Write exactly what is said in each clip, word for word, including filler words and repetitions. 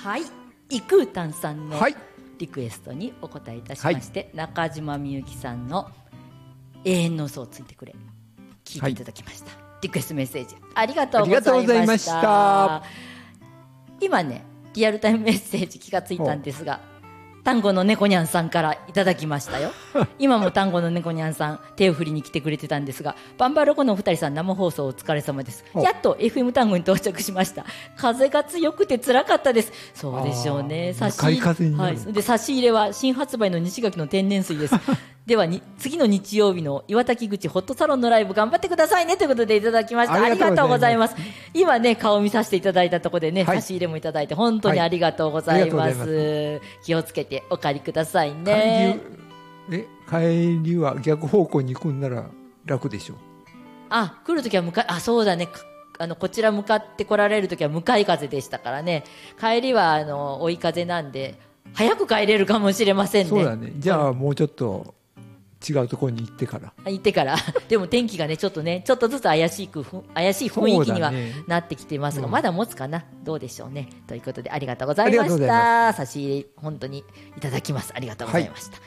はい、イクータンさんのはいリクエストにお答えいたしまして、はい、中島みゆきさんの永遠の嘘をついてくれ聞いていただきました、はい、リクエストメッセージありがとうございました。今ねリアルタイムメッセージ気がついたんですが、単語の猫にゃんさんからいただきましたよ今も単語の猫にゃんさん手を振りに来てくれてたんですが、バンバロコのお二人さん生放送お疲れ様です。やっと エフエム 単語に到着しました。風が強くて辛かったです。そうでしょうね。差し入れ、はい、で差し入れは新発売の西垣の天然水ですではに次の日曜日の岩滝口ホットサロンのライブ頑張ってくださいねということでいただきました。ありがとうございます。今ね顔見させていただいたところでね、はい、差し入れもいただいて本当にありがとうございます、はい、気をつけてお借りくださいね。 え帰りは逆方向に行くんなら楽でしょう。 あ、来るときは向かいあそうだね、あのこちら向かって来られるときは向かい風でしたからね。帰りはあの追い風なんで早く帰れるかもしれませんね。 そうだね。じゃあもうちょっと違うところに行ってから行ってからでも天気がねちょっとねちょっとずつ怪しい怪しい雰囲気にはなってきてますが、ね、うん、まだ持つかな、どうでしょうね。ということでありがとうございました。差し入れ本当にいただきます。ありがとうございました、はい、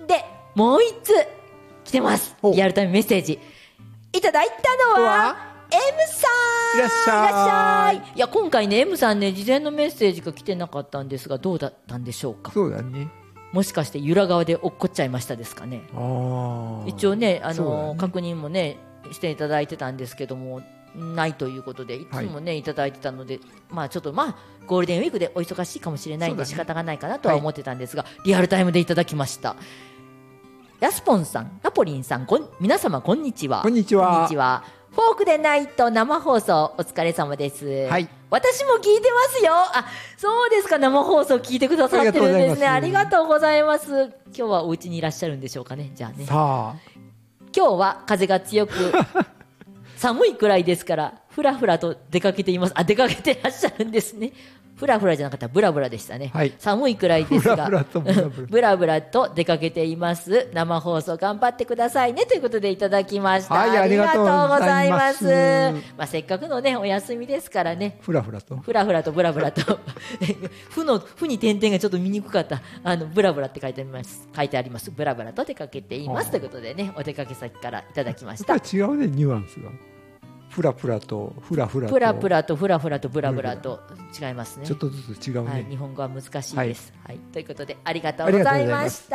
でもう一つ来てます。リアルタイムメッセージいただいたのは M さん。 いらっしゃい。いらっしゃい。 いや今回ね M さんね事前のメッセージが来てなかったんですがどうだったんでしょうか。 そうだね、 もしかして由良川で落っこっちゃいましたですかね。 あ一応ねあの、ね、確認もねしていただいてたんですけどもないということでいつもね、はい、いただいてたので、まあちょっとまあゴールデンウィークでお忙しいかもしれないんで仕方がないかなとは思ってたんですが、はい、リアルタイムでいただきました。ヤスポンさん、ナポリンさん、こん皆様こんにちは。 こんにちは。 こんにちは。フォークでナイト生放送お疲れ様です、はい、私も聞いてますよ。あ、そうですか。生放送聞いてくださってるんですね。ありがとうございます。今日はお家にいらっしゃるんでしょうかね。じゃあね、 さあ今日は風が強く寒いくらいですからふらふらと出かけています。あ、出かけてらっしゃるんですね。ふらふらじゃなかった、ブラブラでしたね、はい、寒いくらいですがブラブラとブラブラブラブラと出かけています。生放送頑張ってくださいねということでいただきました、はい、ありがとうございます。まあ、せっかくのねお休みですからね、 ふらふらとふらふらとブラブラとふのふに点々がちょっと見にくかった、あのブラブラって書いてあります書いてありますブラブラと出かけていますということでね、お出かけ先からいただきました。 やっぱり違うね、ニュアンスが。フラフラとフラフラとプラプラとフラフラとブラブラと違いますね。 ちょっとずつ違うね、 はい、日本語は難しいです、はいはい、ということでありがとうございました。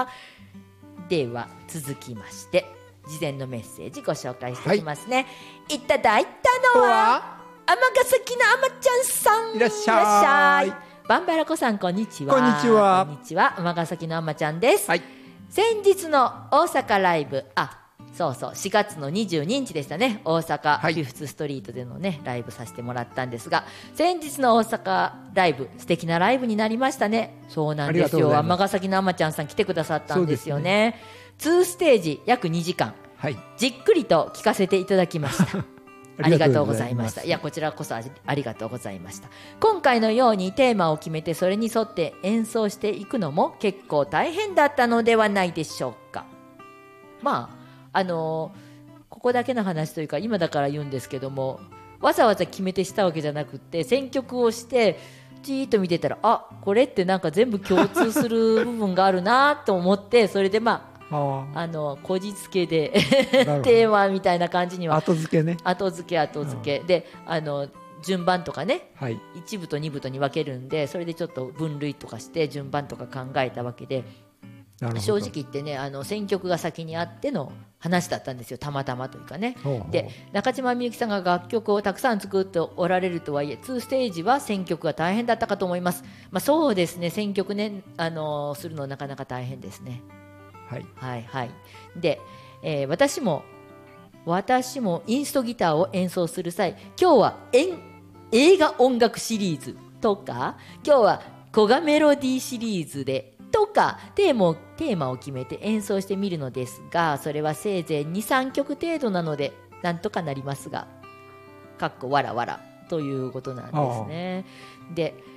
では続きまして事前のメッセージご紹介していきますね、はい、いただいたのは尼崎のあまちゃんさん。 いらっしゃい。 バンバラコさんこんにちは。 こんにちは。 こんにちは。尼崎のあまちゃんです、 はい、 先日の大阪ライブ、あそうそうしがつのにじゅうににちでしたね。大阪フィフスストリートでのねライブさせてもらったんですが、先日の大阪ライブ素敵なライブになりましたね。そうなんですよ。尼崎のあまちゃんさん来てくださったんですよね。にステージ約にじかん、はい、じっくりと聴かせていただきましたありがとうございました。いやこちらこそありがとうございました。今回のようにテーマを決めてそれに沿って演奏していくのも結構大変だったのではないでしょうか。まああのー、ここだけの話というか今だから言うんですけども、わざわざ決めてしたわけじゃなくって選曲をしてじーっと見てたら、あこれってなんか全部共通する部分があるなと思ってそれでまああのこじつけでテーマみたいな感じには後付けね後付け後付けで、あの順番とかね、はい、いち部とに部とに分けるんでそれでちょっと分類とかして順番とか考えたわけで、正直言ってねあの選曲が先にあっての話だったんですよ。たまたまというかね。ほうほうで中島みゆきさんが楽曲をたくさん作っておられるとはいえにステージは選曲が大変だったかと思います、まあ、そうですね選曲ねあのするのなかなか大変ですね。はいはいはい。で、えー、私も私もインストギターを演奏する際今日は映画音楽シリーズとか今日はコガメロディーシリーズでとかテーマを、テーマを決めて演奏してみるのですが、それはせいぜい にさんきょく程度なのでなんとかなりますがかっこわらわらということなんですね。で